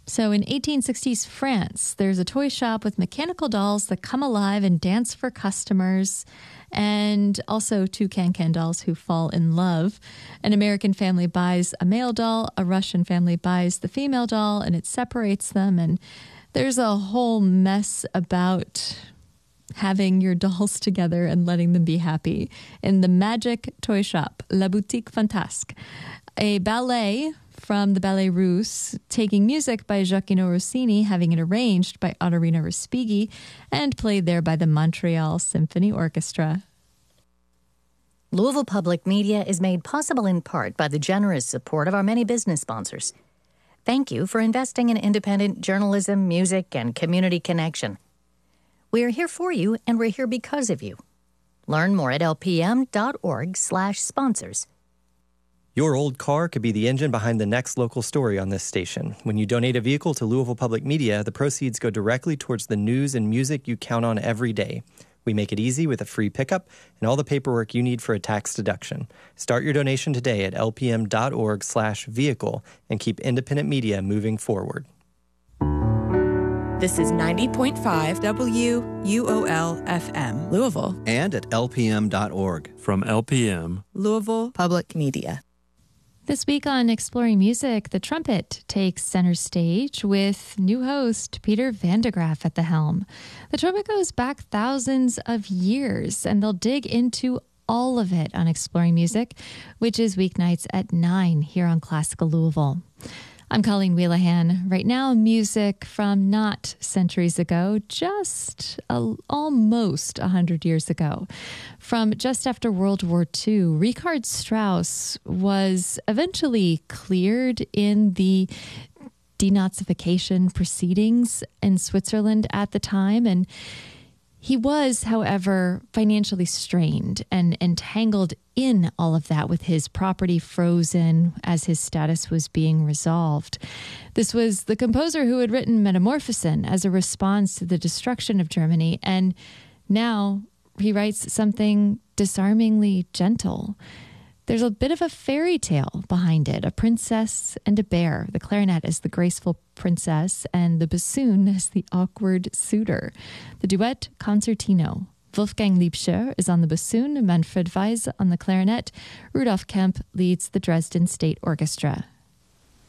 So in 1860s France, there's a toy shop with mechanical dolls that come alive and dance for customers, and also two can-can dolls who fall in love. An American family buys a male doll, a Russian family buys the female doll, and it separates them. And there's a whole mess about having your dolls together and letting them be happy. In the magic toy shop, La Boutique Fantasque, a ballet from the Ballet Russe, taking music by Gioacchino Rossini, having it arranged by Ottorino Respighi, and played there by the Montreal Symphony Orchestra. Louisville Public Media is made possible in part by the generous support of our many business sponsors. Thank you for investing in independent journalism, music, and community connection. We are here for you, and we're here because of you. Learn more at lpm.org/sponsors. Your old car could be the engine behind the next local story on this station. When you donate a vehicle to Louisville Public Media, the proceeds go directly towards the news and music you count on every day. We make it easy with a free pickup and all the paperwork you need for a tax deduction. Start your donation today at lpm.org/vehicle and keep independent media moving forward. This is 90.5 WUOL-FM, Louisville. And at lpm.org. From LPM, Louisville Public Media. This week on Exploring Music, the trumpet takes center stage with new host Peter Van de Graaff at the helm. The trumpet goes back thousands of years, and they'll dig into all of it on Exploring Music, which is weeknights at 9 here on Classical Louisville. I'm Colleen Wheelahan. Right now, music from not centuries ago, just almost 100 years ago. From just after World War II, Richard Strauss was eventually cleared in the denazification proceedings in Switzerland at the time, and he was, however, financially strained and entangled in all of that with his property frozen as his status was being resolved. This was the composer who had written Metamorphosen as a response to the destruction of Germany, and now he writes something disarmingly gentle. There's a bit of a fairy tale behind it, a princess and a bear. The clarinet is the graceful princess and the bassoon is the awkward suitor. The duet concertino. Wolfgang Liebscher is on the bassoon, Manfred Weiss on the clarinet. Rudolf Kemp leads the Dresden State Orchestra.